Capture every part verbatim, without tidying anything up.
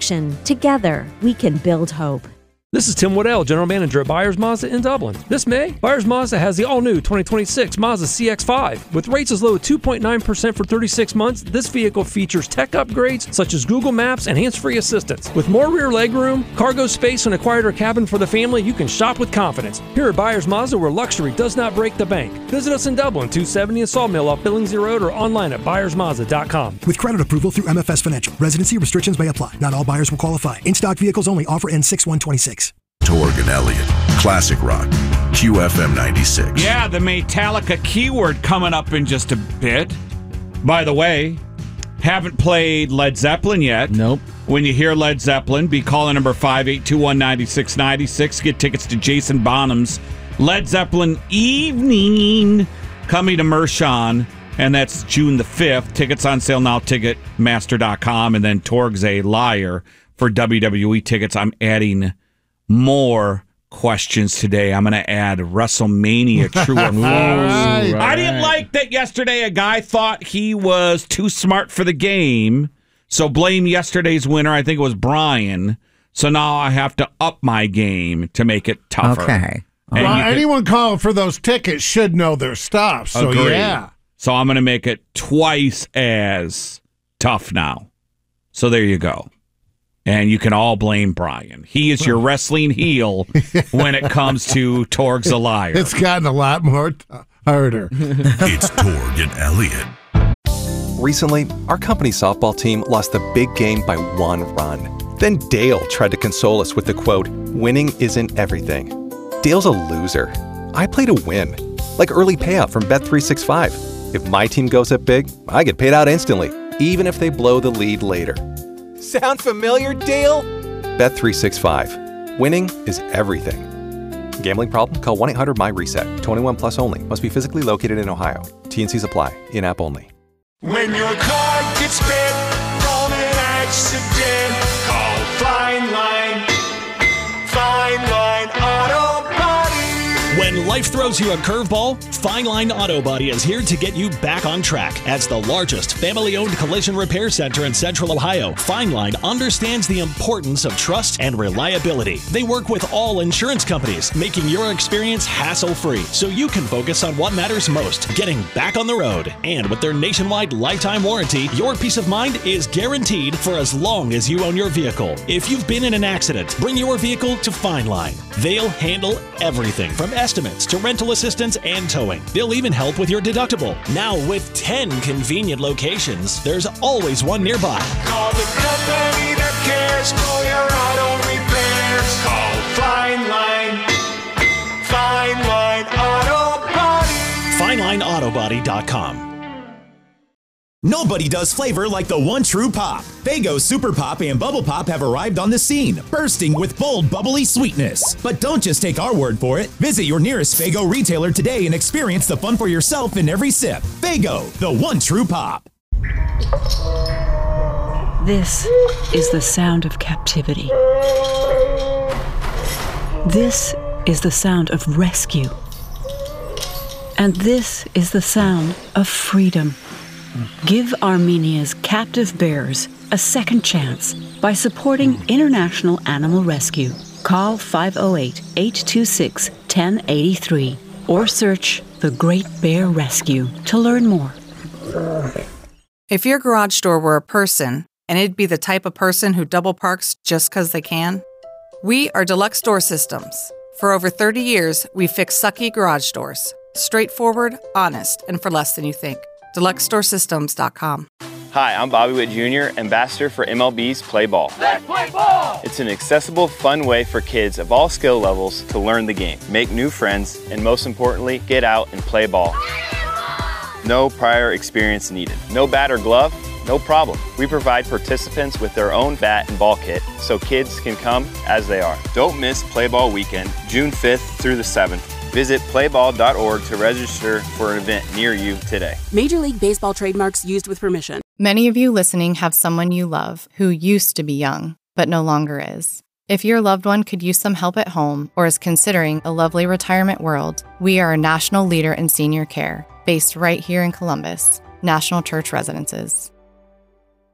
action. Together, we can build hope. This is Tim Waddell, General Manager at Byers Mazda in Dublin. This May, Byers Mazda has the all-new twenty twenty-six Mazda C X five. With rates as low as two point nine percent for thirty-six months, this vehicle features tech upgrades such as Google Maps and hands-free assistance. With more rear legroom, cargo space, and a quieter cabin for the family, you can shop with confidence. Here at Byers Mazda, where luxury does not break the bank. Visit us in Dublin, two seventy in Sawmill off Billingsley Road, or online at byers mazda dot com. With credit approval through M F S Financial. Residency restrictions may apply. Not all buyers will qualify. In-stock vehicles only. Offer ends six one twenty-six. Torg and Elliott, Classic Rock, Q F M ninety-six. Yeah, the Metallica keyword coming up in just a bit. By the way, haven't played Led Zeppelin yet. Nope. When you hear Led Zeppelin, be calling number five eight two one, nine six nine six. Get tickets to Jason Bonham's Led Zeppelin Evening coming to Mershon, and that's June the fifth. Tickets on sale now, ticketmaster dot com. And then Torg's a liar for W W E tickets. I'm adding more questions today. I'm going to add WrestleMania true or false. Right, right. I didn't like that yesterday a guy thought he was too smart for the game, so blame yesterday's winner. I think it was Brian. So now I have to up my game to make it tougher. Okay. And Well, you can- anyone calling for those tickets should know their stuff. So, Agreed. yeah. So I'm going to make it twice as tough now. So there you go. And you can all blame Brian. He is your wrestling heel when it comes to Torg's a liar. It's gotten a lot more t- harder. It's Torg and Elliott. Recently, our company softball team lost the big game by one run. Then Dale tried to console us with the quote, "Winning isn't everything." Dale's a loser. I play to win. Like early payout from Bet three sixty-five. If my team goes up big, I get paid out instantly, even if they blow the lead later. Sound familiar, Dale? Bet three sixty-five. Winning is everything. Gambling problem? Call one eight hundred M Y reset. twenty-one plus only. Must be physically located in Ohio. T N Cs apply. In-app only. When your car gets bit from an accident, call Fine Line. Fine Line Auto Body. When life throws you a curveball, Fine Line Auto Body is here to get you back on track. As the largest family-owned collision repair center in Central Ohio, Fine Line understands the importance of trust and reliability. They work with all insurance companies, making your experience hassle-free so you can focus on what matters most, getting back on the road. And with their nationwide lifetime warranty, your peace of mind is guaranteed for as long as you own your vehicle. If you've been in an accident, bring your vehicle to Fine Line. They'll handle everything from estimates to rental assistance and towing. They'll even help with your deductible. Now with ten convenient locations, there's always one nearby. Call the company that cares for your auto repairs. Call Fine Line. Fine Line Auto Body. fine line auto body dot com. Nobody does flavor like the one true pop. Faygo Super Pop and Bubble Pop have arrived on the scene, bursting with bold, bubbly sweetness. But don't just take our word for it. Visit your nearest Faygo retailer today and experience the fun for yourself in every sip. Faygo, the one true pop. This is the sound of captivity. This is the sound of rescue. And this is the sound of freedom. Give Armenia's captive bears a second chance by supporting International Animal Rescue. Call five oh eight, eight two six, one oh eight three or search The Great Bear Rescue to learn more. If your garage door were a person, and it'd be the type of person who double parks just 'cause they can, we are Deluxe Door Systems. For over thirty years, we've fixed sucky garage doors. Straightforward, honest, and for less than you think. deluxe door systems dot com. Hi, I'm Bobby Witt Junior, ambassador for M L B's Play Ball. Let's play ball! It's an accessible, fun way for kids of all skill levels to learn the game, make new friends, and most importantly, get out and play ball. No prior experience needed. No bat or glove? No problem. We provide participants with their own bat and ball kit so kids can come as they are. Don't miss Play Ball Weekend, June fifth through the seventh. Visit play ball dot org to register for an event near you today. Major League Baseball trademarks used with permission. Many of you listening have someone you love who used to be young, but no longer is. If your loved one could use some help at home or is considering a lovely retirement world, we are a national leader in senior care, based right here in Columbus, National Church Residences.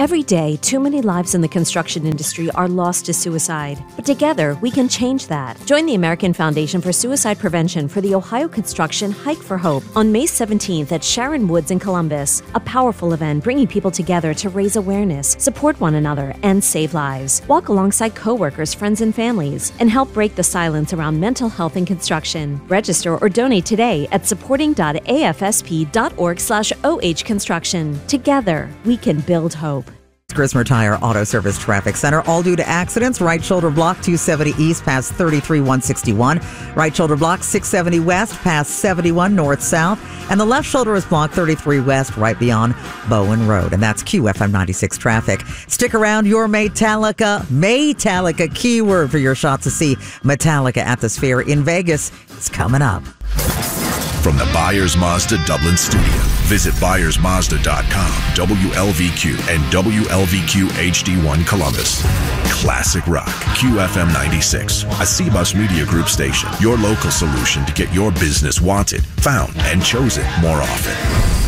Every day, too many lives in the construction industry are lost to suicide. But together, we can change that. Join the American Foundation for Suicide Prevention for the Ohio Construction Hike for Hope on May seventeenth at Sharon Woods in Columbus. A powerful event bringing people together to raise awareness, support one another, and save lives. Walk alongside coworkers, friends, and families, and help break the silence around mental health in construction. Register or donate today at supporting dot a f s p dot org slash o h construction. Together, we can build hope. Grismer Tire Auto Service Traffic Center, all due to accidents. Right shoulder block two seventy east past thirty-three one sixty-one. Right shoulder block six seventy west past seventy-one north south. And the left shoulder is blocked thirty-three west right beyond Bowen Road. And that's Q F M ninety-six traffic. Stick around. Your Metallica, Metallica keyword for your shot to see Metallica at the Sphere in Vegas. It's coming up. From the Byers Mazda Dublin studio, visit Byers Mazda dot com, W L V Q, and W L V Q H D one Columbus. Classic rock, Q F M ninety-six, a C-Bus Media Group station. Your local solution to get your business wanted, found, and chosen more often.